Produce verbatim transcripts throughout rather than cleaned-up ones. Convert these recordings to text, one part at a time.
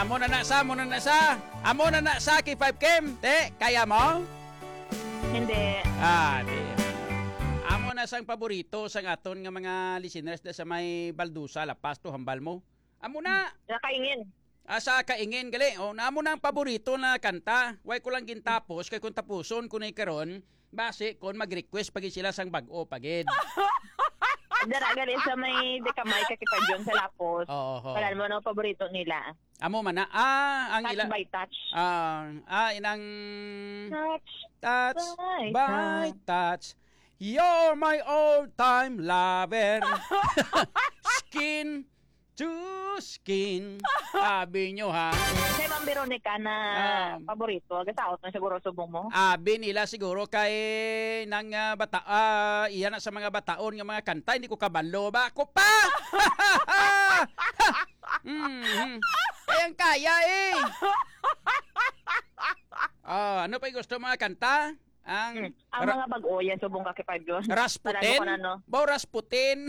Amo na na sa, amo na na sa. Amo na na sa kay five Kim. Te, kaya mo? Hindi. Ah, di. Amo na sang paborito sang aton nga mga listeners da sa may Baldusa, Lapas to hambal mo. Amo na. Nakaingin. Asa kaingin gali. O namo na ang paborito na kanta. Way ko lang gintapos kay kung tapuson ko na karon base kon mag-request pagi sila sang bag-o pagid. Dara gali sa may dekamay kakipagyon sa Lapos. Oo. Oh, Wala mo no paborito nila. Amo man na. Ah, ang Touch ila. by touch. Ah, ah inang Touch. touch By by touch. You're my all-time lover. Skin to skin. Sabi nyo ha. Sa Ma'am Veronica na Ah. paborito, agasaot na siguro subong mo. Abi nila siguro kay nang uh, bata uh, iyan na sa mga bataon nga mga kanta hindi ko kabalo ba ako pa. mm, kayang kaya eh. Ah, ano pa yung gusto mga kanta? Ang Ang ra- mga bag-oya subong kakipagyon. Rasputin? Wala mo ano. Bao Rasputin?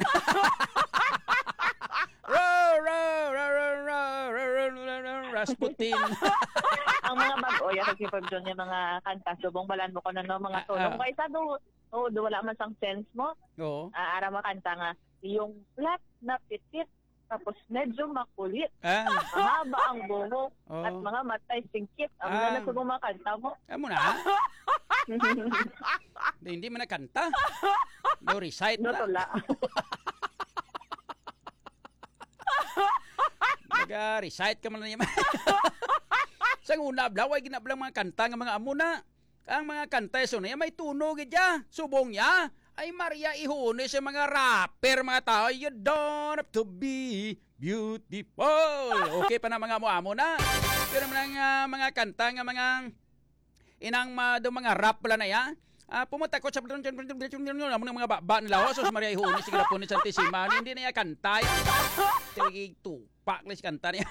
Ro, ro, ro, ro, ro, ro, ro, ro, ro, Rasputin. Ang mga bag-oya kakipagyon yung mga kanta subong balan mo ko na no mga Ah, tulong. ah. Kaysa do, oh, do wala man sang sense mo. Oo. Ah, ara makanta nga yung flat na pitit tapos medyo makulit. Ah, Mahaba ang buhok Oo. at mga matay singkit. Ang Ah. ganda subong mga kanta mo. amo na. Di, hindi man nakanta. Do recite No na. tula. Nag-recite ka man na naman. Sang una bla, way ginablang mga kanta nga mga amo na. Ang mga kanta so na may tunog ya. Subong ya. Ay Maria ihune sa mga rapper mga tao. You don't have to be beautiful. Okay pa na mga amo-amo na. Pero mga uh, mga kanta nga mga inang ma, do mga rap pala na ya. Ah, pumunta ko sa amo ng mga baba nila. So Maria ihune siguro po ni Santissima. Hindi na ya kanta. Tawag tupak lang si kanta niya.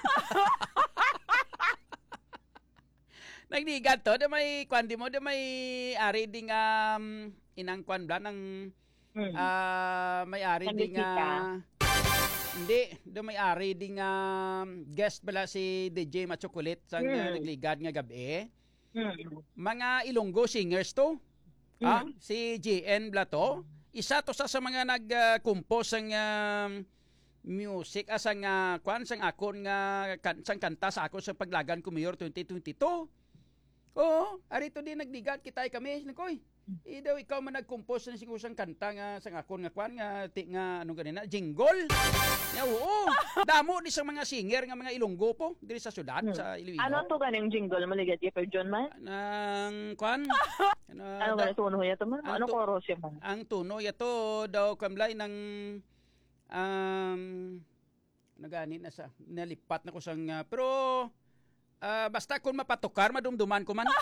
Nagdigat to, da may kwan di mo, da may ari ding um, inang kwan bla ng Hmm. ah may ari ding Nagbisita. ah, hindi, da may ari ding um, guest bala si D J Machokulit sang Hmm. uh, nagligad nga gabi. Hmm. Mga Ilonggo singers to. Ah, Hmm. si G N bla to. Isa to sa sa mga nag-compose ng um, music asang uh, kwan sang akon nga kan, sang kanta sa ako sa paglagan ko mayor twenty twenty-two. Oo, arito din nagdigat kitay kami nakoy. Eh daw ikaw man nag-compose ng siguro sang kanta nga sang akon nga kwan nga ti nga ano ganina jingle. Ya oo. Damo di sa mga singer nga mga Ilonggo po diri sa syudad Hmm. sa Iloilo. Ano to ganing jingle maligad kay John man? Nang kwan? Ano, Ano da- ganing tuno ya to man? Ang Ano tu- chorus yun man? ang tuno yato daw kamlay ng um nagani na sa nalipat na ko sang uh, pero ah, basta kung mapatukar madumduman ko man.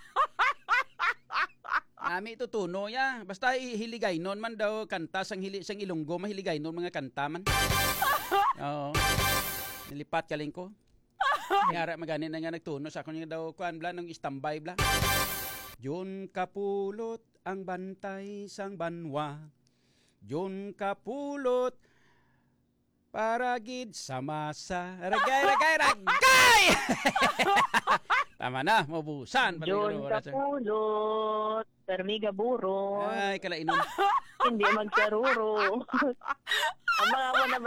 Ami ito tuno ya. Basta hiligay non man daw kanta sang hili sang Ilonggo mahiligay non mga kanta man. Oo. Nilipat kaling ko. Yara magani na nga nagtuno sa akon nga daw kuan bla nung standby bla. Diyon kapulot ang bantay sang banwa. Diyon kapulot para gid sa masa. Ragay, ragay, ragay! Tama na, mabusan. John Kapulot, Permiga Buro, Ay, kalainon. hindi magsaruro. Ang mga mo na